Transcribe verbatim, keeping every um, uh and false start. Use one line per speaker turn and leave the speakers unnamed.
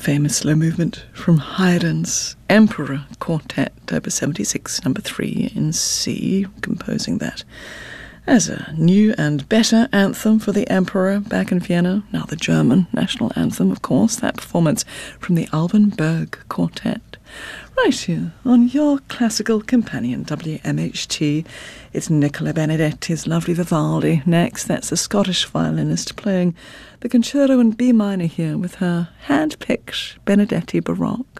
famous slow movement from Haydn's Emperor Quartet, opus seventy-six, number three in C, composing that as a new and better anthem for the Emperor back in Vienna, now the German national anthem, of course, that performance from the Alban Berg Quartet. Right here on your classical companion, W M H T, it's Nicola Benedetti's lovely Vivaldi. Next, that's a Scottish violinist playing the concerto in B minor here with her hand-picked Benedetti Baroque.